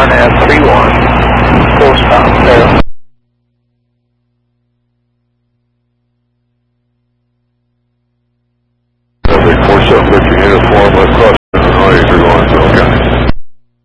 RNAV 31, full stop there. Traffic 47 Victor uniform, cross